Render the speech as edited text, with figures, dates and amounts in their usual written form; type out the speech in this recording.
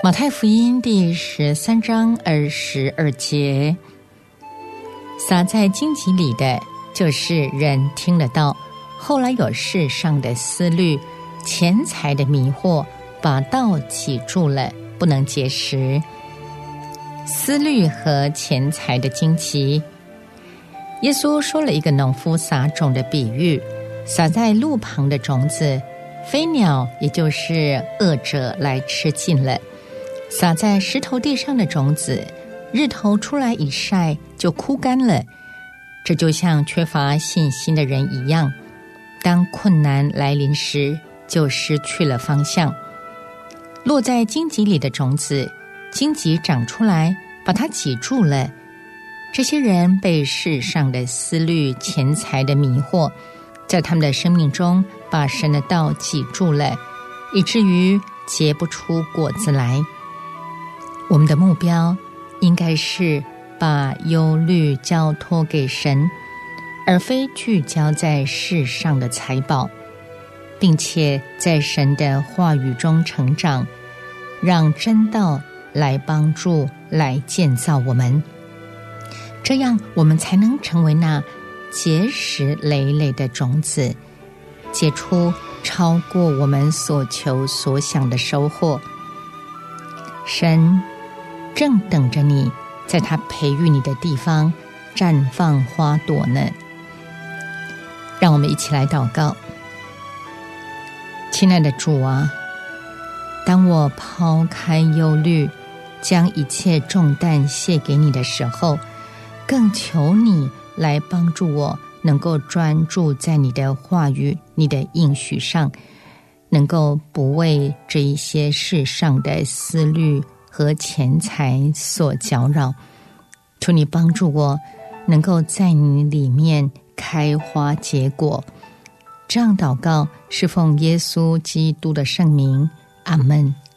马太福音第13章22节，撒在荆棘里的，就是人听得到，后来有世上的思虑、钱财的迷惑，把道挤住了，不能结实。思虑和钱财的荆棘，耶稣说了一个农夫撒种的比喻，撒在路旁的种子，飞鸟也就是恶者来吃尽了；撒在石头地上的种子，日头出来一晒就枯干了。这就像缺乏信心的人一样，当困难来临时，就失去了方向。落在荆棘里的种子，荆棘长出来，把它挤住了。这些人被世上的思虑、钱财的迷惑，在他们的生命中把神的道挤住了，以至于结不出果子来。我们的目标应该是把忧虑交托给神，而非聚焦在世上的财宝，并且在神的话语中成长，让真道来帮助、来建造我们。这样我们才能成为那结实累累的种子，结出超过我们所求所想的收获。神正等着你在他培育你的地方绽放花朵呢。让我们一起来祷告。亲爱的主啊，当我抛开忧虑，将一切重担卸给你的时候，更求你来帮助我能够专注在你的话语、你的应许上，能够不为这一些世上的思虑和钱财所搅扰。求你帮助我能够在你里面开花结果。这样祷告是奉耶稣基督的圣名，阿们。